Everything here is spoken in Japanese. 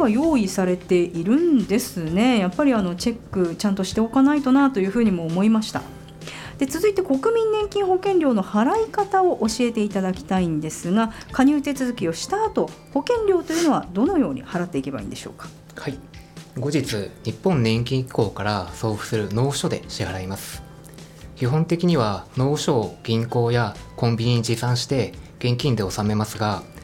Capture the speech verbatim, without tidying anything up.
は用意されているんですね。やっぱりあのチェックちゃんとしておかないとなというふうにも思いました。で続いて国民年金保険料の払い方を教えていただきたいんですが、加入手続きをした後、保険料というのはどのように払っていけばいいんでしょうか。 はい、後日日本年金機構から送付する納付書で支払います。基本的には納付書を銀行やコンビニに持参して現金で納めますが、